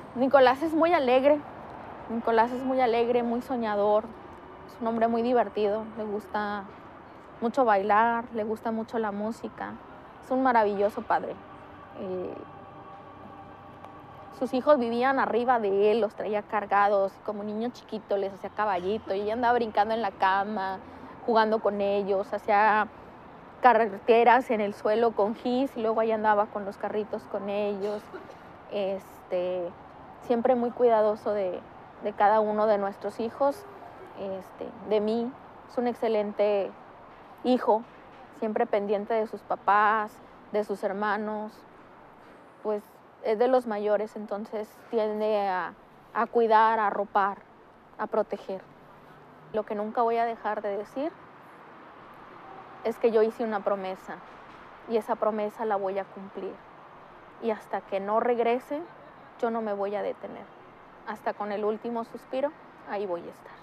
Nicolás es muy alegre. Nicolás es muy alegre, muy soñador. Es un hombre muy divertido. Le gusta mucho bailar, le gusta mucho la música. Es un maravilloso padre. Eh, Sus hijos vivían arriba de él, los traía cargados, como niño chiquito les hacía caballito, y ella andaba brincando en la cama, jugando con ellos, hacía carreteras en el suelo con gis, y luego ahí andaba con los carritos con ellos. Siempre muy cuidadoso de cada uno de nuestros hijos, de mí. Es un excelente hijo, siempre pendiente de sus papás, de sus hermanos, pues es de los mayores, entonces tiende a cuidar, a arropar, a proteger. Lo que nunca voy a dejar de decir es que yo hice una promesa y esa promesa la voy a cumplir. Y hasta que no regrese, yo no me voy a detener. Hasta con el último suspiro, ahí voy a estar.